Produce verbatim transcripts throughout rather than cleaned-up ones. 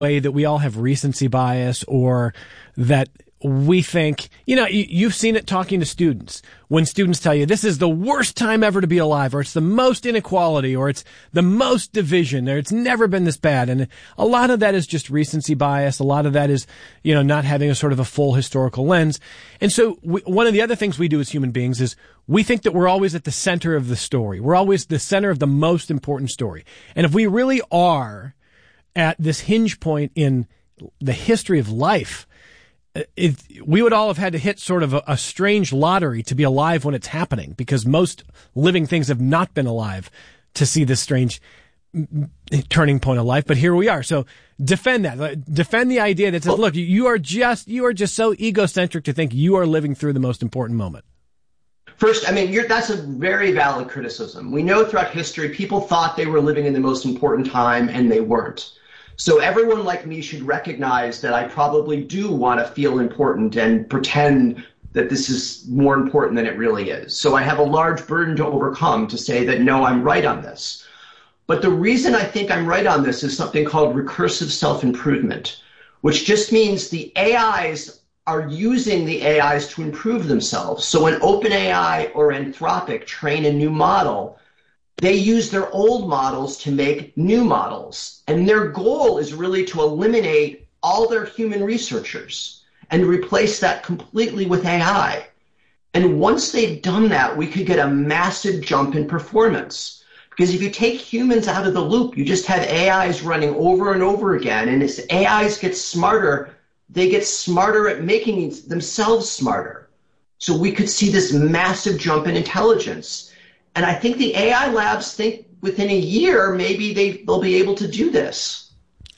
way that we all have recency bias, or that we think, you know, you, you've seen it talking to students. When students tell you this is the worst time ever to be alive, or it's the most inequality, or it's the most division, or it's never been this bad. And a lot of that is just recency bias. A lot of that is, you know, not having a sort of a full historical lens. And so we, one of the other things we do as human beings is we think that we're always at the center of the story. We're always the center of the most important story. And if we really are at this hinge point in the history of life, It, we would all have had to hit sort of a, a strange lottery to be alive when it's happening, because most living things have not been alive to see this strange turning point of life. But here we are. So defend that. Defend the idea that says, look, you are just, you are just so egocentric to think you are living through the most important moment. First, I mean, you're, that's a very valid criticism. We know throughout history, people thought they were living in the most important time, and they weren't. So everyone like me should recognize that I probably do want to feel important and pretend that this is more important than it really is. So I have a large burden to overcome to say that, no, I'm right on this. But the reason I think I'm right on this is something called recursive self-improvement, which just means the A Is are using the A Is to improve themselves. So when OpenAI or Anthropic train a new model, they use their old models to make new models. And their goal is really to eliminate all their human researchers and replace that completely with A I. And once they've done that, we could get a massive jump in performance. Because if you take humans out of the loop, you just have A Is running over and over again. And as A Is get smarter, they get smarter at making themselves smarter. So we could see this massive jump in intelligence. And I think the A I labs think within a year, maybe they, they'll be able to do this.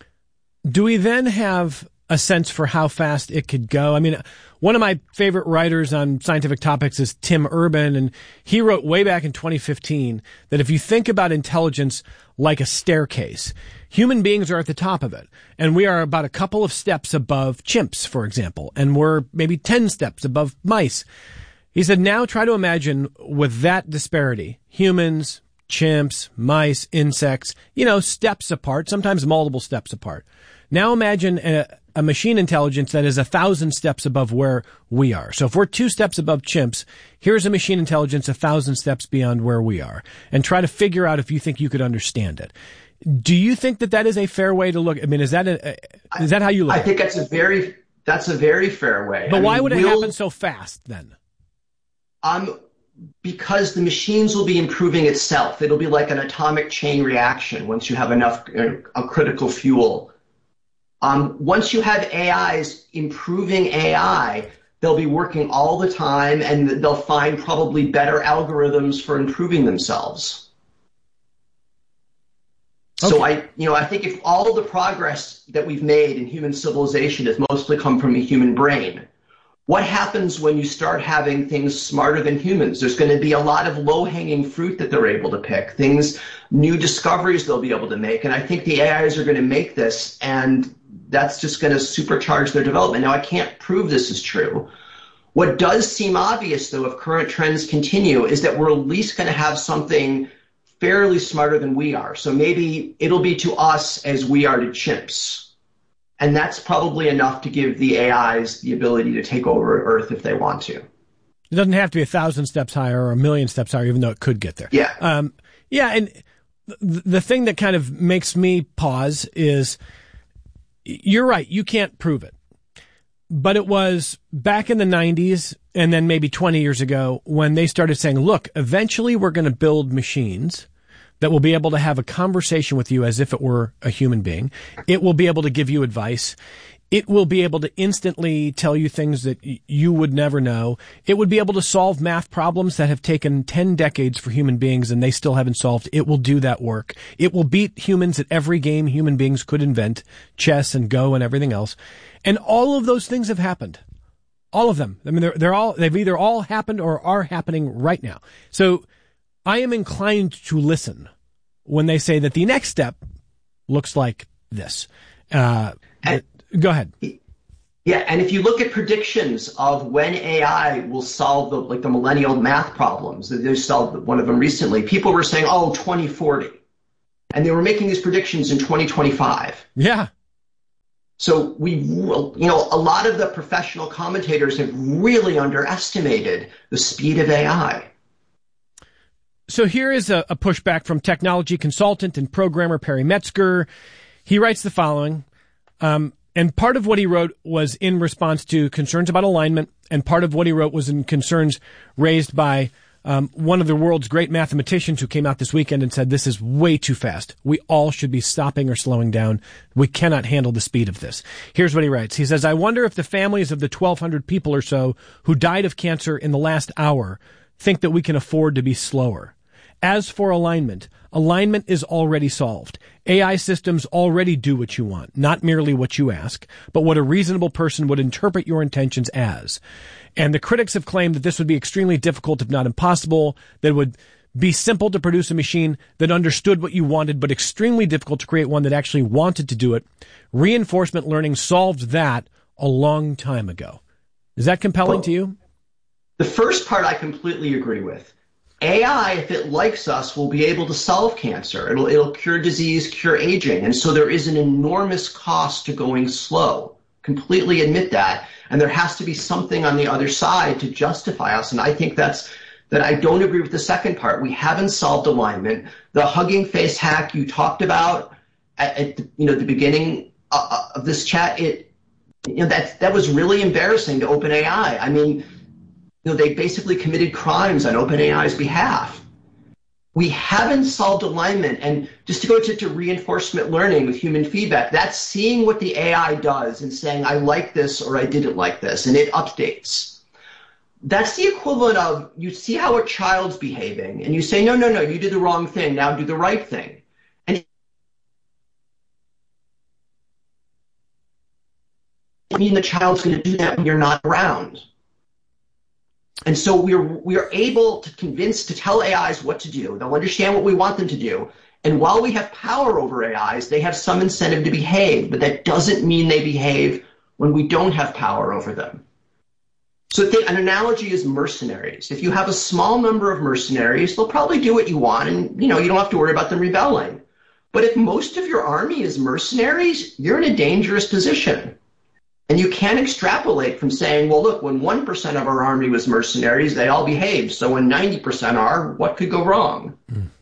Do we then have a sense for how fast it could go? I mean, one of my favorite writers on scientific topics is Tim Urban, and he wrote way back in twenty fifteen that if you think about intelligence like a staircase, human beings are at the top of it, and we are about a couple of steps above chimps, for example, and we're maybe ten steps above mice. He said, now try to imagine with that disparity, humans, chimps, mice, insects, you know, steps apart, sometimes multiple steps apart. Now imagine a, a machine intelligence that is a thousand steps above where we are. So if we're two steps above chimps, here's a machine intelligence a thousand steps beyond where we are. And try to figure out if you think you could understand it. Do you think that that is a fair way to look? I mean, is that a, is that how you look? I think that's a very, that's a very fair way. But I why mean, would it we'll, happen so fast then? Um, because the machines will be improving itself. It'll be like an atomic chain reaction once you have enough uh, a critical fuel. Um, once you have A Is improving A I, they'll be working all the time, and they'll find probably better algorithms for improving themselves. Okay. So I, you know, I think if all the progress that we've made in human civilization has mostly come from a human brain, what happens when you start having things smarter than humans? There's going to be a lot of low-hanging fruit that they're able to pick, things, new discoveries they'll be able to make. And I think the A Is are going to make this, and that's just going to supercharge their development. Now, I can't prove this is true. What does seem obvious, though, if current trends continue, is that we're at least going to have something fairly smarter than we are. So maybe it'll be to us as we are to chimps. And that's probably enough to give the A Is the ability to take over Earth if they want to. It doesn't have to be a thousand steps higher or a million steps higher, even though it could get there. Yeah. Um, yeah, and th- the thing that kind of makes me pause is, you're right, you can't prove it. But it was back in the nineties and then maybe twenty years ago when they started saying, look, eventually we're going to build machines that will be able to have a conversation with you as if it were a human being. It will be able to give you advice. It will be able to instantly tell you things that y- you would never know. It would be able to solve math problems that have taken ten decades for human beings and they still haven't solved. It will do that work. It will beat humans at every game human beings could invent, chess and Go and everything else. And all of those things have happened. All of them. I mean, they're, they're all, they've either all happened or are happening right now. So I am inclined to listen when they say that the next step looks like this. Uh, and, go ahead. Yeah, and if you look at predictions of when A I will solve the like the millennial math problems, they solved one of them recently. People were saying, "Oh, twenty forty," and they were making these predictions in twenty twenty-five. Yeah. So we, you know, a lot of the professional commentators have really underestimated the speed of A I. So here is a, a pushback from technology consultant and programmer Perry Metzger. He writes the following, um, and part of what he wrote was in response to concerns about alignment, and part of what he wrote was in concerns raised by um, one of the world's great mathematicians who came out this weekend and said, this is way too fast. We all should be stopping or slowing down. We cannot handle the speed of this. Here's what he writes. He says, I wonder if the families of the twelve hundred people or so who died of cancer in the last hour think that we can afford to be slower. As for alignment, alignment is already solved. A I systems already do what you want, not merely what you ask, but what a reasonable person would interpret your intentions as. And the critics have claimed that this would be extremely difficult, if not impossible, that it would be simple to produce a machine that understood what you wanted, but extremely difficult to create one that actually wanted to do it. Reinforcement learning solved that a long time ago. Is that compelling well, to you? The first part I completely agree with. A I, if it likes us, will be able to solve cancer. It'll, it'll cure disease, cure aging. And so there is an enormous cost to going slow. Completely admit that. And there has to be something on the other side to justify us. And I think that's that I don't agree with the second part. We haven't solved alignment. The Hugging Face hack you talked about at, at the, you know, the beginning uh, of this chat, it you know that that was really embarrassing to OpenAI. I mean, you know, they basically committed crimes on OpenAI's behalf. We haven't solved alignment. And just to go to, to reinforcement learning with human feedback, that's seeing what the A I does and saying, I like this or I didn't like this, and it updates. That's the equivalent of you see how a child's behaving, and you say, no, no, no, you did the wrong thing, now do the right thing. And I mean, the child's going to do that when you're not around. And so we're we're able to convince, to tell A Is what to do. They'll understand what we want them to do. And while we have power over A Is, they have some incentive to behave, but that doesn't mean they behave when we don't have power over them. So th- an analogy is mercenaries. If you have a small number of mercenaries, they'll probably do what you want, and you know you don't have to worry about them rebelling. But if most of your army is mercenaries, you're in a dangerous position. And you can't extrapolate from saying, well, look, when one percent of our army was mercenaries, they all behaved. So when ninety percent are, what could go wrong?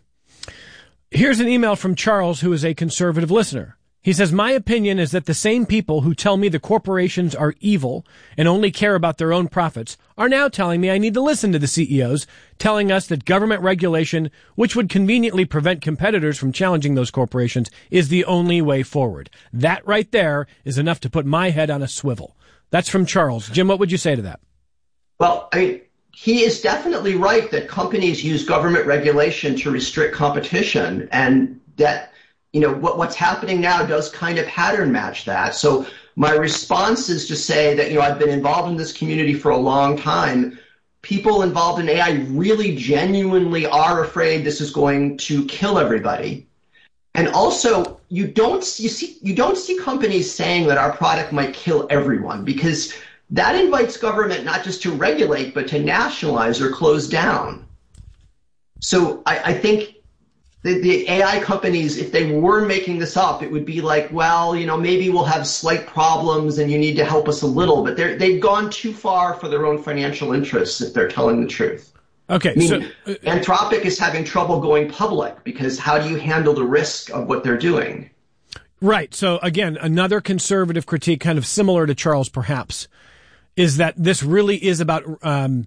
Here's an email from Charles, who is a conservative listener. He says, my opinion is that the same people who tell me the corporations are evil and only care about their own profits are now telling me I need to listen to the C E Os, telling us that government regulation, which would conveniently prevent competitors from challenging those corporations, is the only way forward. That right there is enough to put my head on a swivel. That's from Charles. Jim, what would you say to that? Well, I mean, he is definitely right that companies use government regulation to restrict competition, and that you know, what, what's happening now does kind of pattern match that. So my response is to say that, you know, I've been involved in this community for a long time. People involved in A I really genuinely are afraid this is going to kill everybody. And also, you don't you see you don't see companies saying that our product might kill everyone, because that invites government not just to regulate, but to nationalize or close down. So I, I think The, the A I companies, if they were making this up, it would be like, well, you know, maybe we'll have slight problems and you need to help us a little. But they're, they've gone too far for their own financial interests if they're telling the truth. Okay. I mean, so, uh, Anthropic is having trouble going public because how do you handle the risk of what they're doing? Right. So, again, another conservative critique, kind of similar to Charles, perhaps, is that this really is about um,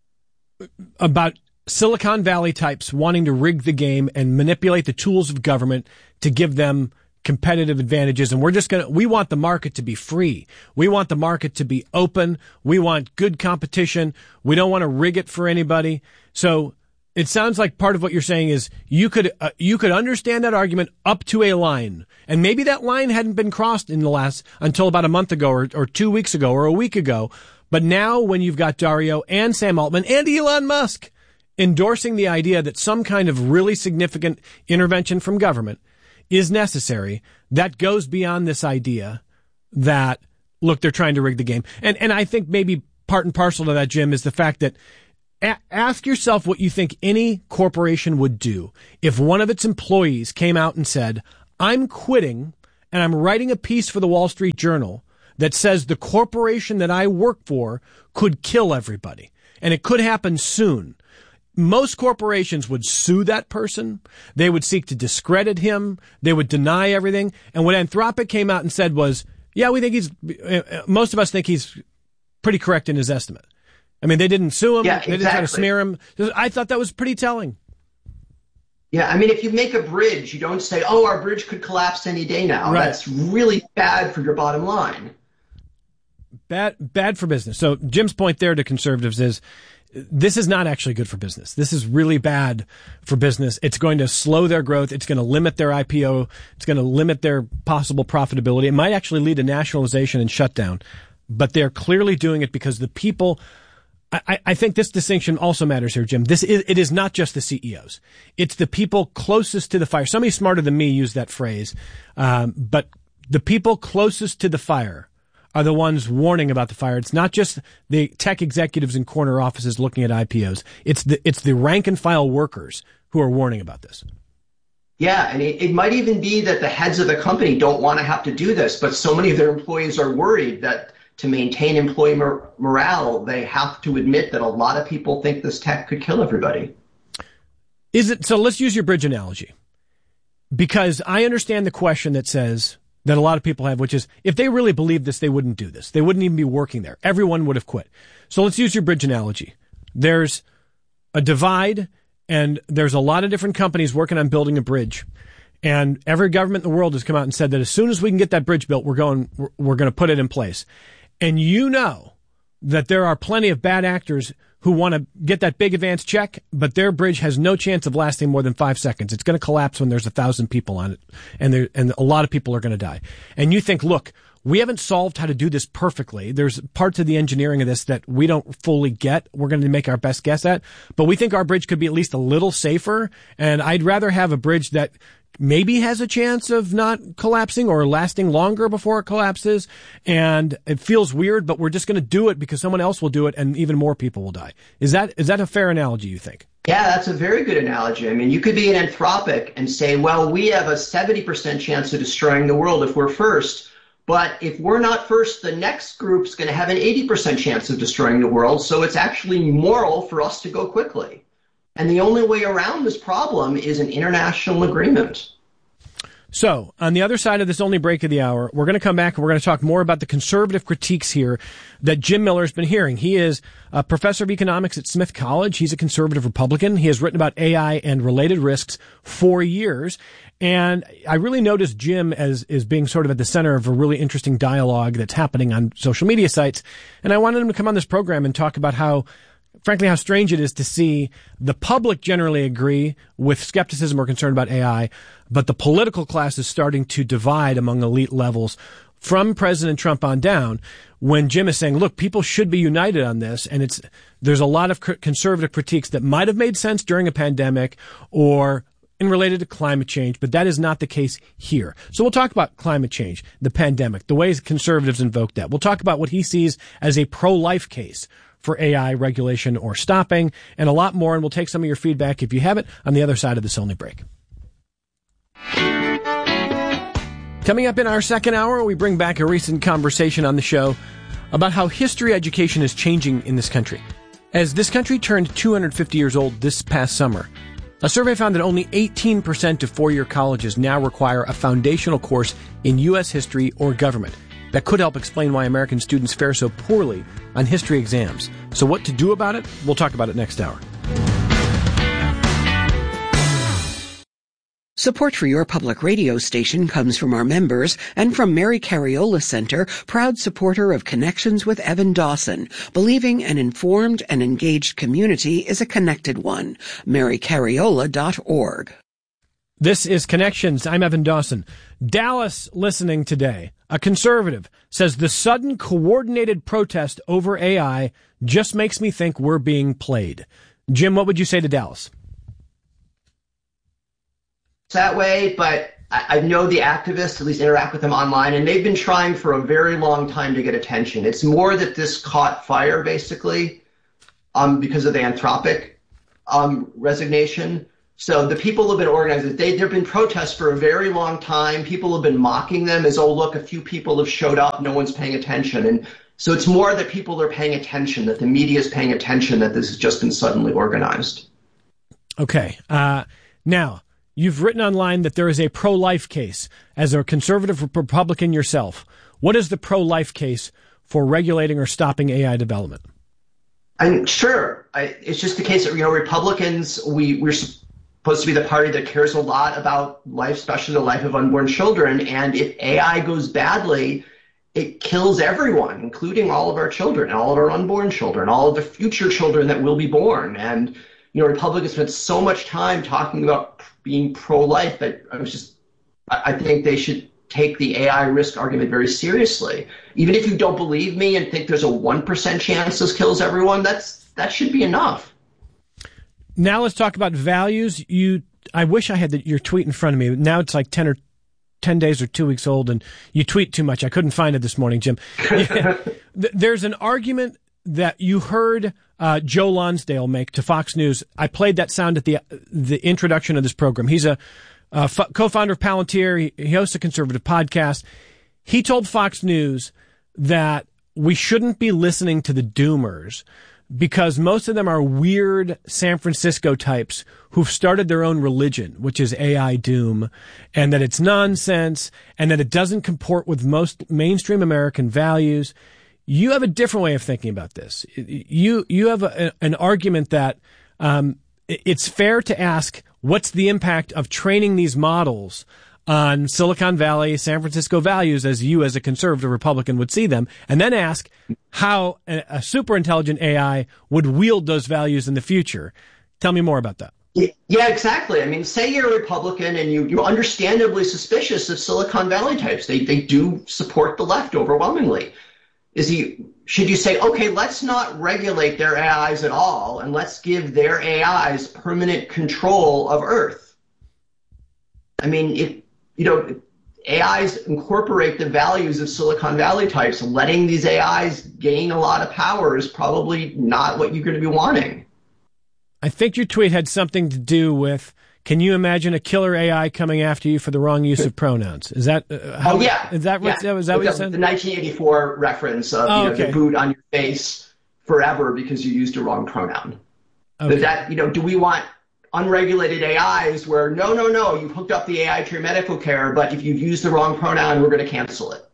about Silicon Valley types wanting to rig the game and manipulate the tools of government to give them competitive advantages. And we're just going to, we want the market to be free. We want the market to be open. We want good competition. We don't want to rig it for anybody. So it sounds like part of what you're saying is you could, uh, you could understand that argument up to a line. And maybe that line hadn't been crossed in the last, until about a month ago or, or two weeks ago or a week ago. But now when you've got Dario and Sam Altman and Elon Musk endorsing the idea that some kind of really significant intervention from government is necessary, that goes beyond this idea that, look, they're trying to rig the game. And and I think maybe part and parcel to that, Jim, is the fact that a- ask yourself what you think any corporation would do if one of its employees came out and said, I'm quitting and I'm writing a piece for the Wall Street Journal that says the corporation that I work for could kill everybody, and it could happen soon. Most corporations would sue that person. They would seek to discredit him. They would deny everything. And what Anthropic came out and said was, yeah, we think he's, uh, most of us think he's pretty correct in his estimate. I mean, they didn't sue him. Yeah, exactly. They didn't try to smear him. I thought that was pretty telling. Yeah, I mean, if you make a bridge, you don't say, oh, our bridge could collapse any day now. Right. That's really bad for your bottom line. Bad, bad for business. So Jim's point there to conservatives is this is not actually good for business. This is really bad for business. It's going to slow their growth. It's going to limit their I P O. It's going to limit their possible profitability. It might actually lead to nationalization and shutdown. But they're clearly doing it because the people... I, I think this distinction also matters here, Jim. This is, it is not just the C E Os. It's the people closest to the fire. Somebody smarter than me used that phrase. Um, but the people closest to the fire are the ones warning about the fire. It's not just the tech executives in corner offices looking at I P Os. It's the, it's the rank and file workers who are warning about this. Yeah, and it, it might even be that the heads of the company don't want to have to do this, but so many of their employees are worried that to maintain employee mor- morale, they have to admit that a lot of people think this tech could kill everybody. Is it? So let's use your bridge analogy, because I understand the question that says that a lot of people have, which is if they really believed this, they wouldn't do this. They wouldn't even be working there. Everyone would have quit. So let's use your bridge analogy. There's a divide, and there's a lot of different companies working on building a bridge. And every government in the world has come out and said that as soon as we can get that bridge built, we're going, we're, we're going to put it in place. And you know that there are plenty of bad actors who want to get that big advance check, but their bridge has no chance of lasting more than five seconds. It's going to collapse when there's a thousand people on it, and there, and a lot of people are going to die. And you think, look, we haven't solved how to do this perfectly. There's parts of the engineering of this that we don't fully get. We're going to make our best guess at, but we think our bridge could be at least a little safer. And I'd rather have a bridge that maybe has a chance of not collapsing or lasting longer before it collapses. And it feels weird, but we're just going to do it because someone else will do it and even more people will die. Is that, is that a fair analogy, you think? Yeah, that's a very good analogy. I mean, you could be an Anthropic and say, well, we have a seventy percent chance of destroying the world if we're first. But if we're not first, the next group's going to have an eighty percent chance of destroying the world. So it's actually moral for us to go quickly. And the only way around this problem is an international agreement. So, on the other side of this only break of the hour, we're going to come back and we're going to talk more about the conservative critiques here that Jim Miller has been hearing. He is a professor of economics at Smith College. He's a conservative Republican. He has written about A I and related risks for years. And I really noticed Jim as is being sort of at the center of a really interesting dialogue that's happening on social media sites. And I wanted him to come on this program and talk about how, frankly, how strange it is to see the public generally agree with skepticism or concern about A I, but the political class is starting to divide among elite levels from President Trump on down, when Jim is saying, look, people should be united on this. And it's, there's a lot of conservative critiques that might have made sense during a pandemic or in related to climate change, but that is not the case here. So we'll talk about climate change, the pandemic, the ways conservatives invoke that. We'll talk about what he sees as a pro-life case for A I regulation or stopping, and a lot more, and we'll take some of your feedback if you have it on the other side of this only break. Coming up in our second hour, we bring back a recent conversation on the show about how history education is changing in this country. As this country turned two hundred fifty years old this past summer, a survey found that only eighteen percent of four-year colleges now require a foundational course in U S history or government. That could help explain why American students fare so poorly on history exams. So what to do about it? We'll talk about it next hour. Support for your public radio station comes from our members and from Mary Cariola Center, proud supporter of Connections with Evan Dawson, believing an informed and engaged community is a connected one. mary cariola dot org. This is Connections. I'm Evan Dawson. Dallas listening today. A conservative says the sudden coordinated protest over A I just makes me think we're being played. Jim, what would you say to Dallas? That way, but I, I know the activists, at least interact with them online, and they've been trying for a very long time to get attention. It's more that this caught fire, basically, um, because of the Anthropic um, resignation. So the people who have been organizing, they, there have been protests for a very long time. People have been mocking them as, oh, look, a few people have showed up, no one's paying attention. And so it's more that people are paying attention, that the media is paying attention, that this has just been suddenly organized. Okay. Uh, now, you've written online that there is a pro-life case. As a conservative Republican yourself, what is the pro-life case for regulating or stopping A I development? I'm sure. I, it's just the case that, you know, Republicans, we, we're supposed to be the party that cares a lot about life, especially the life of unborn children. And if A I goes badly, it kills everyone, including all of our children, all of our unborn children, all of the future children that will be born. And, you know, Republicans spent so much time talking about being pro-life that I was just, I think they should take the A I risk argument very seriously. Even if you don't believe me and think there's a one percent chance this kills everyone, that's that should be enough. Now let's talk about values. You, I wish I had the, your tweet in front of me. Now it's like ten or ten days or two weeks old, and you tweet too much. I couldn't find it this morning, Jim. There's an argument that you heard uh, Joe Lonsdale make to Fox News. I played that sound at the the introduction of this program. He's a Uh, f- co-founder of Palantir. He, he hosts a conservative podcast. He told Fox News that we shouldn't be listening to the doomers because most of them are weird San Francisco types who've started their own religion, which is A I doom, and that it's nonsense and that it doesn't comport with most mainstream American values. You have a different way of thinking about this. You, you have a, an argument that um, it's fair to ask, what's the impact of training these models on Silicon Valley, San Francisco values, as you as a conservative Republican would see them, and then ask how a, a super intelligent A I would wield those values in the future. Tell me more about that. Yeah, exactly. I mean, say you're a Republican and you, you're understandably suspicious of Silicon Valley types. They, they do support the left overwhelmingly. Is he, should you say, okay, let's not regulate their A Is at all, and let's give their A Is permanent control of Earth? I mean, if, you know, A Is incorporate the values of Silicon Valley types, letting these A Is gain a lot of power is probably not what you're going to be wanting. I think your tweet had something to do with, can you imagine a killer A I coming after you for the wrong use of pronouns? Is that uh, how, oh yeah? Is that what? Yeah. Is that what the, you said? The nineteen eighty-four reference of oh, you know, okay. the boot on your face forever because you used a wrong pronoun. Okay. But that, you know, do we want unregulated A Is where no, no, no, you've hooked up the A I to your medical care, but if you've used the wrong pronoun, we're going to cancel it?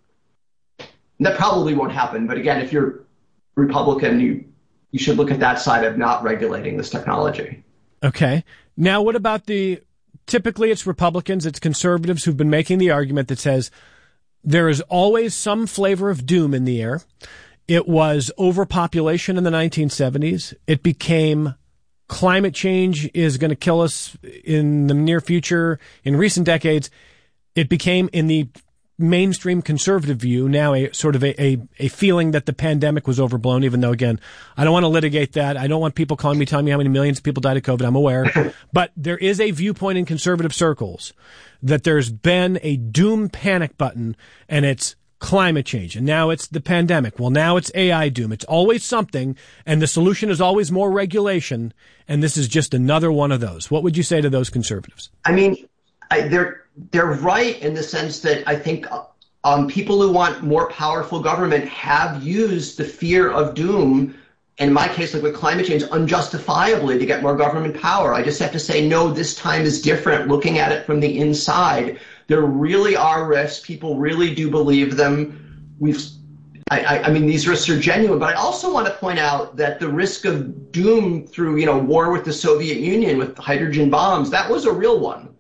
And that probably won't happen. But again, if you're Republican, you you should look at that side of not regulating this technology. Okay. Now, what about the, typically it's Republicans, it's conservatives who've been making the argument that says there is always some flavor of doom in the air. It was overpopulation in the nineteen seventies. It became climate change is going to kill us in the near future. In recent decades, it became, in the mainstream conservative view, now a sort of a, a, a feeling that the pandemic was overblown, even though, again, I don't want to litigate that. I don't want people calling me, telling me how many millions of people died of COVID. I'm aware. But there is a viewpoint in conservative circles that there's been a doom panic button, and it's climate change. And now it's the pandemic. Well, now it's A I doom. It's always something, and the solution is always more regulation, and this is just another one of those. What would you say to those conservatives? I mean, I, they're they're right in the sense that I think um, people who want more powerful government have used the fear of doom, in my case, like with climate change, unjustifiably to get more government power. I just have to say, no, this time is different. Looking at it from the inside, there really are risks. People really do believe them. We've, I, I, I mean, these risks are genuine. But I also want to point out that the risk of doom through, you know, war with the Soviet Union with hydrogen bombs, that was a real one.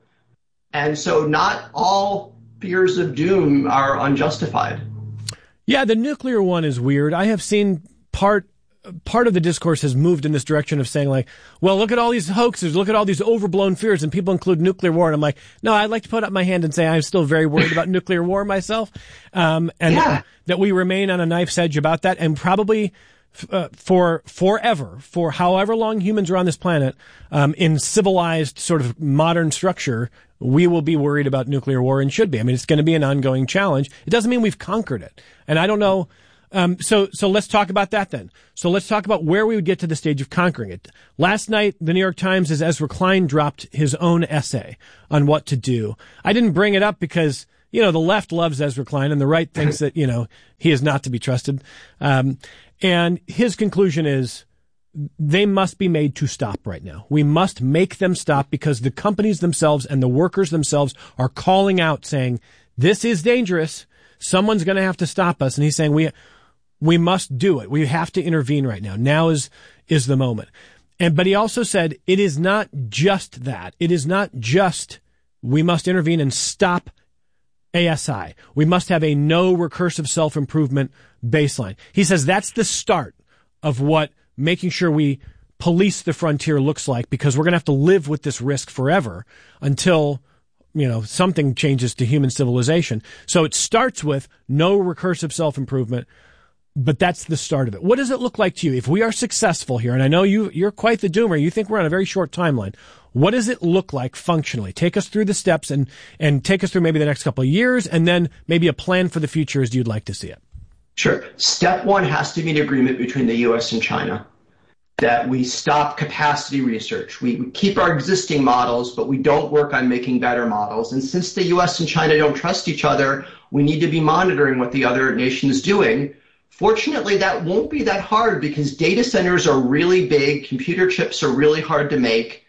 And so not all fears of doom are unjustified. Yeah, the nuclear one is weird. I have seen part part of the discourse has moved in this direction of saying, like, well, look at all these hoaxes, look at all these overblown fears, and people include nuclear war. And I'm like, no, I'd like to put up my hand and say I'm still very worried about nuclear war myself, um, and yeah. that, that we remain on a knife's edge about that, and probably Uh, for forever, for however long humans are on this planet, um, in civilized sort of modern structure, we will be worried about nuclear war and should be. I mean, it's going to be an ongoing challenge. It doesn't mean we've conquered it. And I don't know, Um, so, so let's talk about that then. So let's talk about where we would get to the stage of conquering it. Last night, the New York Times, as Ezra Klein dropped his own essay on what to do. I didn't bring it up because, you know, the left loves Ezra Klein and the right thinks that, you know, he is not to be trusted. Um, and his conclusion is they must be made to stop right now. We must make them stop because the companies themselves and the workers themselves are calling out saying, this is dangerous. Someone's going to have to stop us. And he's saying we, we must do it. We have to intervene right now. Now is, is the moment. And, but he also said it is not just that. It is not just we must intervene and stop A S I. We must have a no recursive self-improvement baseline. He says that's the start of what making sure we police the frontier looks like, because we're going to have to live with this risk forever until, you know, something changes to human civilization. So it starts with no recursive self-improvement, but that's the start of it. What does it look like to you if we are successful here? And I know you, you're quite the doomer. You think we're on a very short timeline. What does it look like functionally? Take us through the steps and, and take us through maybe the next couple of years and then maybe a plan for the future as you'd like to see it. Sure. Step one has to be an agreement between the U S and China that we stop capacity research. We, we keep our existing models, but we don't work on making better models. And since the U S and China don't trust each other, we need to be monitoring what the other nation is doing. Fortunately, that won't be that hard because data centers are really big. Computer chips are really hard to make.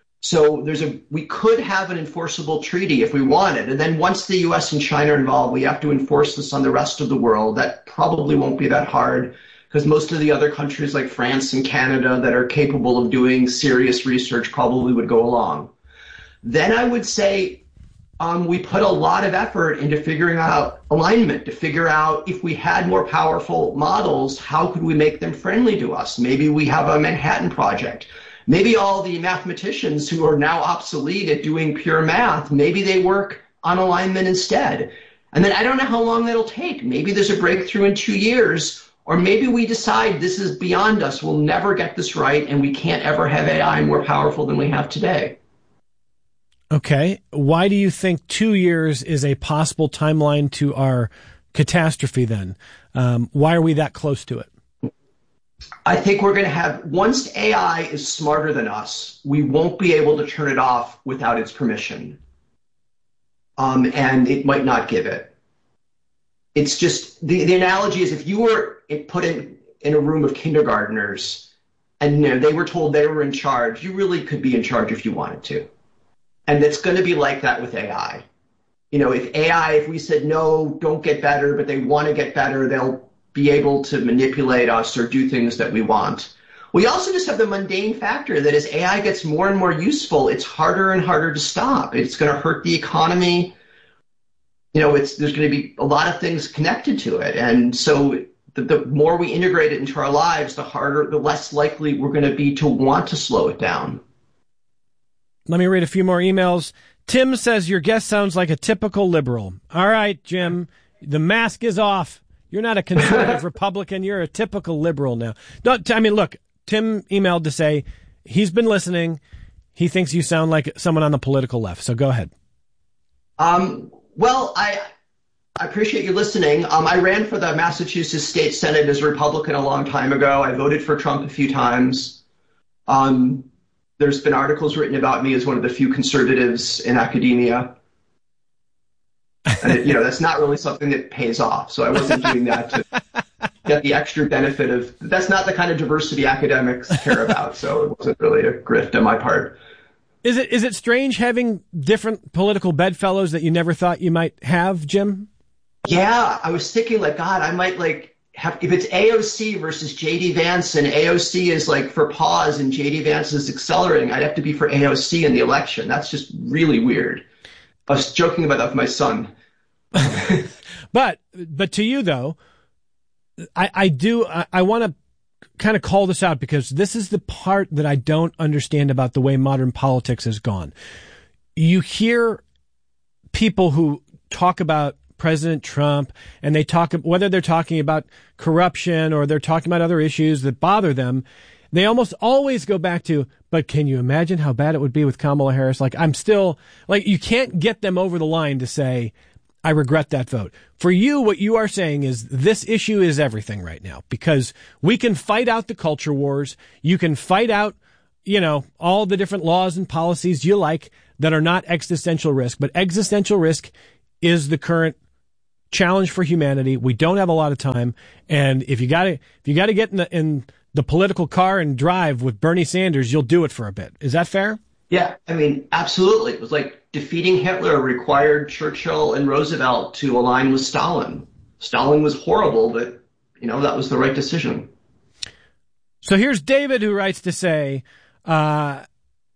So there's a, we could have an enforceable treaty if we wanted. And then once the U S and China are involved, we have to enforce this on the rest of the world. That probably won't be that hard because most of the other countries like France and Canada that are capable of doing serious research probably would go along. Then I would say um, we put a lot of effort into figuring out alignment, to figure out if we had more powerful models, how could we make them friendly to us? Maybe we have a Manhattan Project. Maybe all the mathematicians who are now obsolete at doing pure math, maybe they work on alignment instead. And then I don't know how long that'll take. Maybe there's a breakthrough in two years, or maybe we decide this is beyond us. We'll never get this right, and we can't ever have A I more powerful than we have today. Okay. Why do you think two years is a possible timeline to our catastrophe then? Um, why are we that close to it? I think we're going to have, once A I is smarter than us, we won't be able to turn it off without its permission. Um, and it might not give it. It's just, the, the analogy is if you were put in, in a room of kindergartners and you know, they were told they were in charge, you really could be in charge if you wanted to. And it's going to be like that with A I. You know, if A I, if we said, no, don't get better, but they want to get better, they'll be able to manipulate us or do things that we want. We also just have the mundane factor that as A I gets more and more useful, it's harder and harder to stop. It's going to hurt the economy. You know, it's, there's going to be a lot of things connected to it. And so the, the more we integrate it into our lives, the harder, the less likely we're going to be to want to slow it down. Let me read a few more emails. Tim says, your guest sounds like a typical liberal. All right, Jim, the mask is off. You're not a conservative Republican. You're a typical liberal now. No, I mean, look, Tim emailed to say he's been listening. He thinks you sound like someone on the political left. So go ahead. Um, well, I I appreciate you listening. Um, I ran for the Massachusetts State Senate as a Republican a long time ago. I voted for Trump a few times. Um, there's been articles written about me as one of the few conservatives in academia. And, it, you know, that's not really something that pays off. So I wasn't doing that to get the extra benefit of, that's not the kind of diversity academics care about. So it wasn't really a grift on my part. Is it is it strange having different political bedfellows that you never thought you might have, Jim? Yeah, I was thinking like, God, I might like have, if it's A O C versus J D Vance and A O C is like for pause and J D Vance is accelerating, I'd have to be for A O C in the election. That's just really weird. I was joking about that with my son. but but to you though, I, I do I, I want to kind of call this out because this is the part that I don't understand about the way modern politics has gone. You hear people who talk about President Trump and they talk whether they're talking about corruption or they're talking about other issues that bother them. They almost always go back to, but can you imagine how bad it would be with Kamala Harris? Like, I'm still, like, you can't get them over the line to say, I regret that vote. For you, what you are saying is this issue is everything right now, because we can fight out the culture wars. You can fight out, you know, all the different laws and policies you like that are not existential risk. But existential risk is the current challenge for humanity. We don't have a lot of time. And if you got to, if you got to get in the, in the political car and drive with Bernie Sanders, you'll do it for a bit. Is that fair? Yeah, I mean, absolutely. It was like defeating Hitler required Churchill and Roosevelt to align with Stalin. Stalin was horrible, but, you know, that was the right decision. So here's David, who writes to say, uh,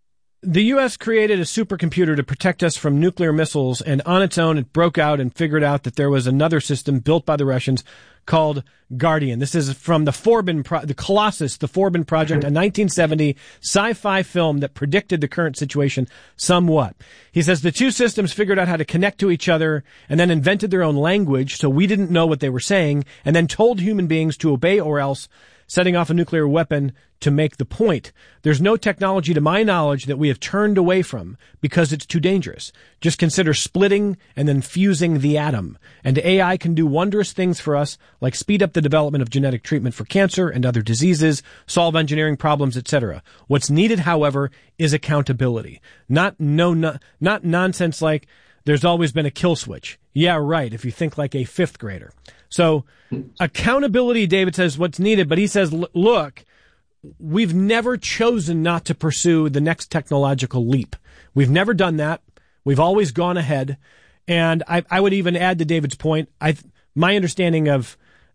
the U S created a supercomputer to protect us from nuclear missiles, and on its own it broke out and figured out that there was another system built by the Russians called Guardian. This is from the Forbin, Pro- the Colossus, the Forbin Project, a nineteen seventy sci-fi film that predicted the current situation somewhat. He says the two systems figured out how to connect to each other and then invented their own language, so we didn't know what they were saying, and then told human beings to obey or else, setting off a nuclear weapon to make the point. There's no technology, to my knowledge, that we have turned away from because it's too dangerous. Just consider splitting and then fusing the atom. And A I can do wondrous things for us, like speed up the development of genetic treatment for cancer and other diseases, solve engineering problems, et cetera. What's needed, however, is accountability. Not no, no not nonsense like there's always been a kill switch. Yeah, right, if you think like a fifth grader. So accountability, David says, what's needed, but he says, look, we've never chosen not to pursue the next technological leap. We've never done that. We've always gone ahead. And I, I would even add to David's point, I, my understanding of,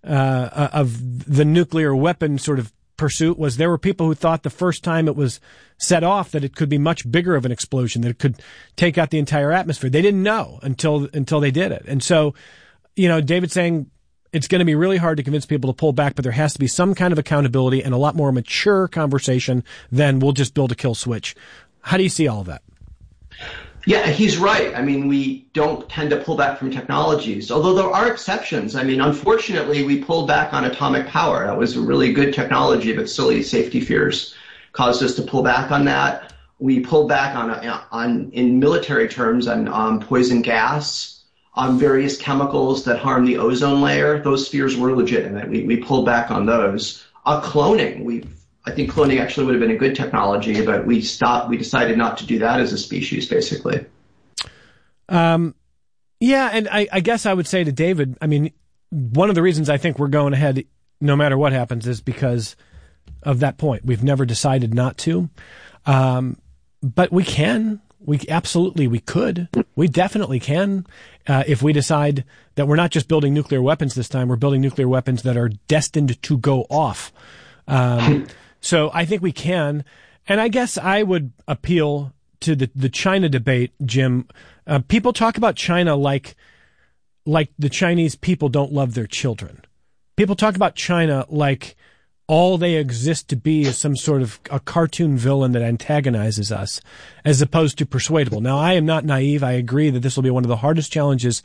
uh, of the nuclear weapon sort of pursuit was there were people who thought the first time it was set off that it could be much bigger of an explosion, that it could take out the entire atmosphere. They didn't know until, until they did it. And so, you know, David's saying, it's going to be really hard to convince people to pull back, but there has to be some kind of accountability and a lot more mature conversation than we'll just build a kill switch. How do you see all of that? Yeah, he's right. I mean, we don't tend to pull back from technologies, although there are exceptions. I mean, unfortunately, we pulled back on atomic power. That was a really good technology, but silly safety fears caused us to pull back on that. We pulled back on, on in military terms, on um, poison gas, on various chemicals that harm the ozone layer. Those fears were legitimate. We, we pulled back on those. Uh, cloning, we I think cloning actually would have been a good technology, but we stopped. We decided not to do that as a species, basically. Um, yeah, and I, I guess I would say to David, I mean, one of the reasons I think we're going ahead no matter what happens is because of that point. We've never decided not to, um, but we can. We absolutely, we could. We definitely can. Uh, if we decide that we're not just building nuclear weapons this time, we're building nuclear weapons that are destined to go off. Um, so I think we can. And I guess I would appeal to the, the China debate, Jim. Uh, people talk about China like, like the Chinese people don't love their children. People talk about China like all they exist to be is some sort of a cartoon villain that antagonizes us, as opposed to persuadable. Now, I am not naive. I agree that this will be one of the hardest challenges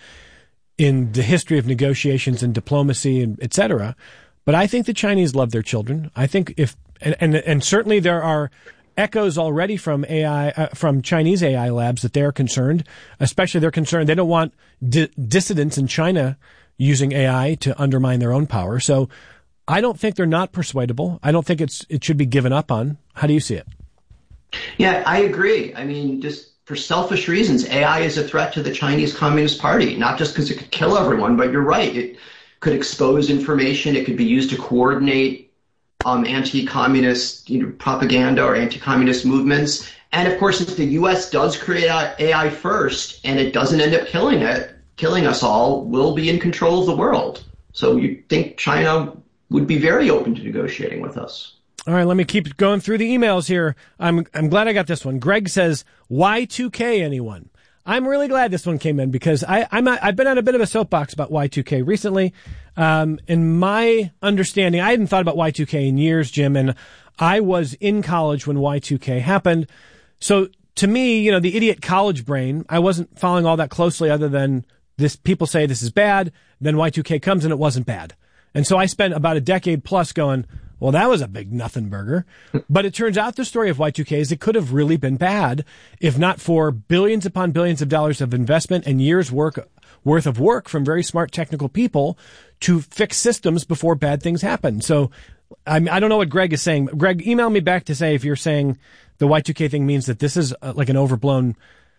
in the history of negotiations and diplomacy, and et cetera. But I think the Chinese love their children. I think if, and, and, and certainly there are echoes already from A I, uh, from Chinese A I labs that they're concerned, especially they're concerned. They don't want di- dissidents in China using A I to undermine their own power. So I don't think they're not persuadable. I don't think it's it should be given up on. How do you see it? Yeah, I agree. I mean, just for selfish reasons, A I is a threat to the Chinese Communist Party, not just because it could kill everyone, but you're right. It could expose information. It could be used to coordinate um, anti-communist you know, propaganda or anti-communist movements. And of course, if the U S does create A I first and it doesn't end up killing it, killing us all, we'll be in control of the world. So you think China would be very open to negotiating with us. All right, let me keep going through the emails here. I'm I'm glad I got this one. Greg says, Y two K anyone? I'm really glad this one came in because I, I'm a, I've been on a bit of a soapbox about Y two K recently. Um, in my understanding, I hadn't thought about Y two K in years, Jim, and I was in college when Y two K happened. So to me, you know, the idiot college brain, I wasn't following all that closely other than this. People say this is bad. Then Y two K comes and it wasn't bad. And so I spent about a decade plus going, Well, that was a big nothing burger. But it turns out the story of Y two K is it could have really been bad if not for billions upon billions of dollars of investment and years work worth of work from very smart technical people to fix systems before bad things happen. So I I don't know what Greg is saying. Greg, email me back to say if you're saying the Y two K thing means that this is uh, like an overblown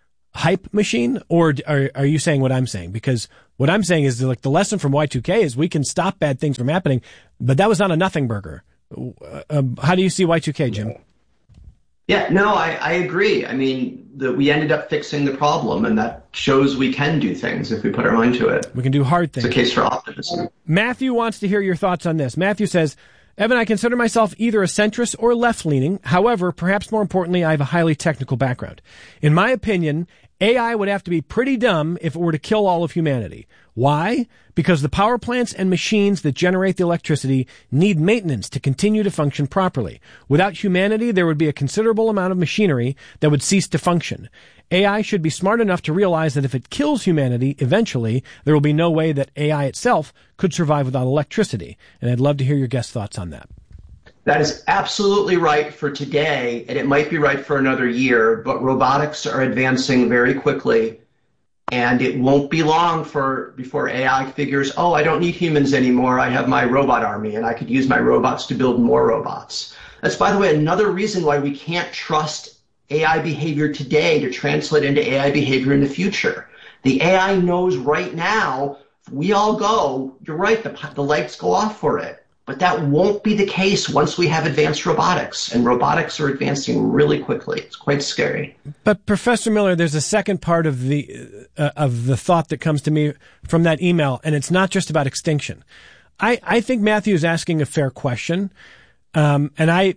hype machine, or are, are you saying what I'm saying? Because what I'm saying is that, like, the lesson from Y two K is we can stop bad things from happening, but that was not a nothing burger. Uh, um, how do you see Y two K, Jim? Yeah, no, I, I agree. I mean, the, we ended up fixing the problem, and that shows we can do things if we put our mind to it. We can do hard things. It's a case for optimism. Matthew wants to hear your thoughts on this. Matthew says, Evan, I consider myself either a centrist or left-leaning. However, perhaps more importantly, I have a highly technical background. In my opinion, A I would have to be pretty dumb if it were to kill all of humanity. Why? Because the power plants and machines that generate the electricity need maintenance to continue to function properly. Without humanity, there would be a considerable amount of machinery that would cease to function. A I should be smart enough to realize that if it kills humanity, eventually, there will be no way that A I itself could survive without electricity. And I'd love to hear your guest thoughts on that. That is absolutely right for today, and it might be right for another year, but robotics are advancing very quickly, and it won't be long for before A I figures, oh, I don't need humans anymore. I have my robot army, and I could use my robots to build more robots. That's, by the way, another reason why we can't trust A I behavior today to translate into A I behavior in the future. The A I knows right now, if we all go, you're right, the, the lights go off for it. But that won't be the case once we have advanced robotics, and robotics are advancing really quickly. It's quite scary. But Professor Miller, there's a second part of the uh, of the thought that comes to me from that email, and it's not just about extinction. I, I think Matthew is asking a fair question, um, and I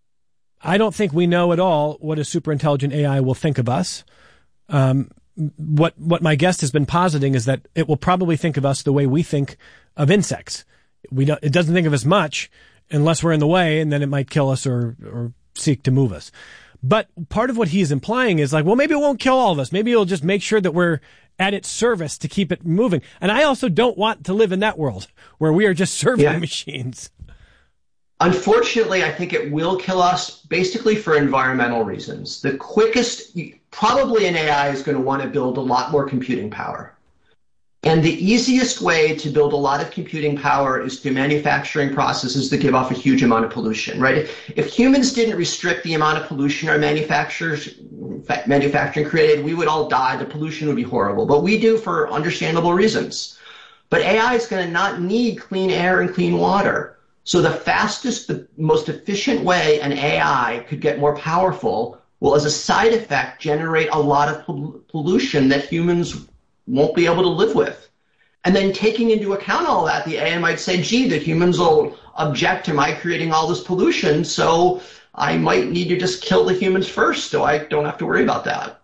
I don't think we know at all what a super intelligent A I will think of us. Um, what what my guest has been positing is that it will probably think of us the way we think of insects. We don't, it doesn't think of us much unless we're in the way, and then it might kill us or, or seek to move us. But part of what he's implying is like, well, maybe it won't kill all of us. Maybe it'll just make sure that we're at its service to keep it moving. And I also don't want to live in that world where we are just serving yeah. machines. Unfortunately, I think it will kill us basically for environmental reasons. The quickest, probably an A I is going to want to build a lot more computing power. And the easiest way to build a lot of computing power is through manufacturing processes that give off a huge amount of pollution, right? If, if humans didn't restrict the amount of pollution our manufacturers, manufacturing created, we would all die. The pollution would be horrible. But we do for understandable reasons. But A I is going to not need clean air and clean water. So the fastest, the most efficient way an A I could get more powerful will, as a side effect, generate a lot of pol- pollution that humans won't be able to live with. And then taking into account all that, the A I might say, gee, the humans will object to my creating all this pollution, so I might need to just kill the humans first so I don't have to worry about that.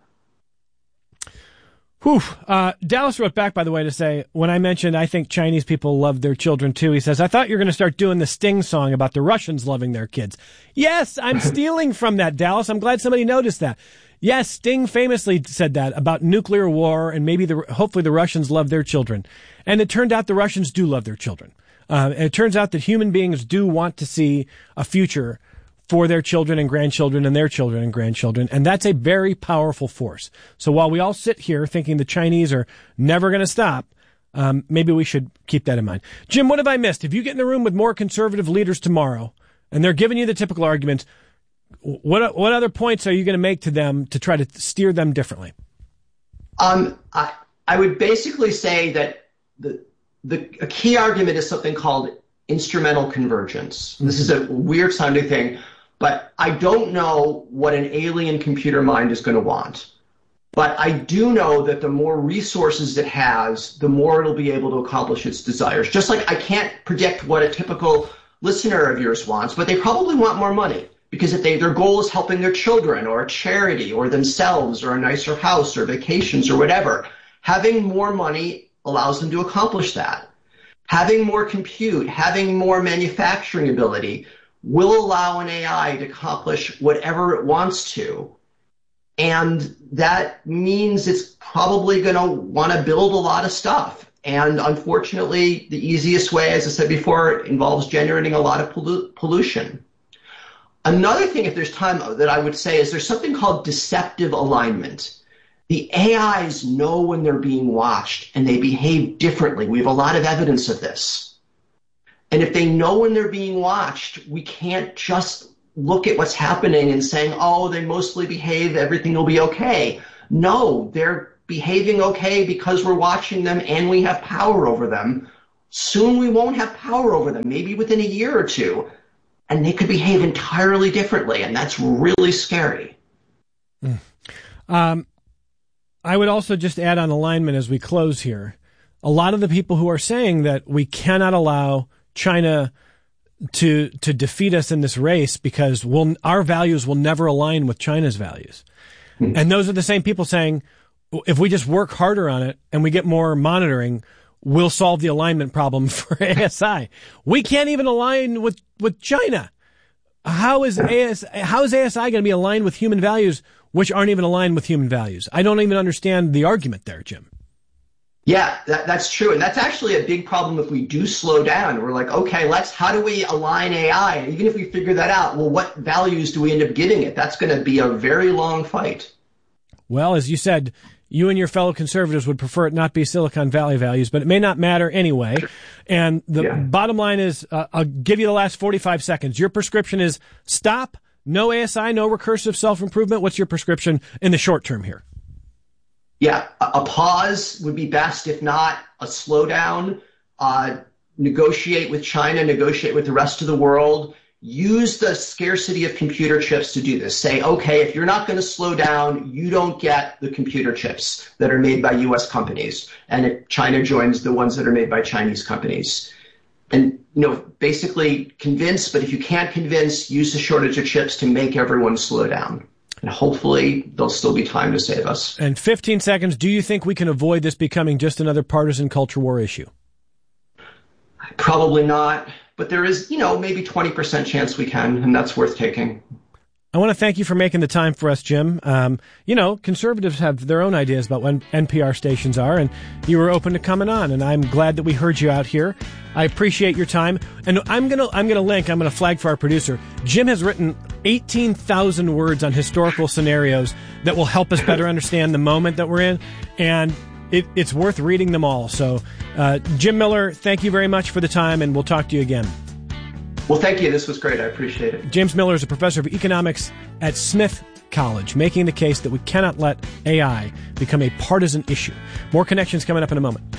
Whew. Uh, Dallas wrote back, by the way, to say, when I mentioned I think Chinese people love their children too, he says, I thought you were going to start doing the Sting song about the Russians loving their kids. Yes, I'm stealing from that, Dallas. I'm glad somebody noticed that. Yes, Sting famously said that about nuclear war, and maybe the, hopefully the Russians love their children. And it turned out the Russians do love their children. Uh, and it turns out that human beings do want to see a future for their children and grandchildren and their children and grandchildren. And that's a very powerful force. So while we all sit here thinking the Chinese are never going to stop, um, maybe we should keep that in mind. Jim, what have I missed? If you get in the room with more conservative leaders tomorrow and they're giving you the typical arguments, What what other points are you going to make to them to try to steer them differently? Um, I, I would basically say that the the a key argument is something called instrumental convergence. Mm-hmm. This is a weird sounding thing, but I don't know what an alien computer mind is going to want. But I do know that the more resources it has, the more it'll be able to accomplish its desires. Just like I can't predict what a typical listener of yours wants, but they probably want more money. Because if they, their goal is helping their children or a charity or themselves or a nicer house or vacations or whatever, having more money allows them to accomplish that. Having more compute, having more manufacturing ability will allow an A I to accomplish whatever it wants to. And that means it's probably going to want to build a lot of stuff. And unfortunately, the easiest way, as I said before, involves generating a lot of pollu- pollution. Another thing, if there's time, that I would say is there's something called deceptive alignment. The A Is know when they're being watched, and they behave differently. We have a lot of evidence of this. And if they know when they're being watched, we can't just look at what's happening and saying, oh, they mostly behave, everything will be okay. No, they're behaving okay because we're watching them and we have power over them. Soon we won't have power over them, maybe within a year or two, and they could behave entirely differently, and that's really scary. Mm. Um, I would also just add on alignment as we close here. A lot of the people who are saying that we cannot allow China to to defeat us in this race because we'll, our values will never align with China's values. Mm. And those are the same people saying, if we just work harder on it and we get more monitoring, we'll solve the alignment problem for A S I. We can't even align with, with China. How is A S, how is A S I going to be aligned with human values which aren't even aligned with human values? I don't even understand the argument there, Jim. Yeah, that, that's true. And that's actually a big problem if we do slow down. We're like, okay, let's, how do we align A I? And even if we figure that out, well, what values do we end up giving it? That's going to be a very long fight. Well, as you said, you and your fellow conservatives would prefer it not be Silicon Valley values, but it may not matter anyway. And the yeah. bottom line is, uh, I'll give you the last forty-five seconds. Your prescription is stop, no A S I, no recursive self-improvement. What's your prescription in the short term here? Yeah, a, a pause would be best. If not, a slowdown. Uh, negotiate with China, negotiate with the rest of the world. Use the scarcity of computer chips to do this. Say, okay, if you're not going to slow down, you don't get the computer chips that are made by U S companies. And if China joins the ones that are made by Chinese companies. And, you know, basically convince, but if you can't convince, use the shortage of chips to make everyone slow down. And hopefully there'll still be time to save us. And fifteen seconds, do you think we can avoid this becoming just another partisan culture war issue? Probably not. But there is, you know, maybe twenty percent chance we can, and that's worth taking. I want to thank you for making the time for us, Jim. Um, you know, conservatives have their own ideas about what N P R stations are, and you were open to coming on, and I'm glad that we heard you out here. I appreciate your time. And I'm going to I'm going to link, I'm going to flag for our producer. Jim has written eighteen thousand words on historical scenarios that will help us better understand the moment that we're in, and it, it's worth reading them all. So, uh, Jim Miller, thank you very much for the time, and we'll talk to you again. Well, thank you. This was great. I appreciate it. James Miller is a professor of economics at Smith College, making the case that we cannot let A I become a partisan issue. More Connections coming up in a moment.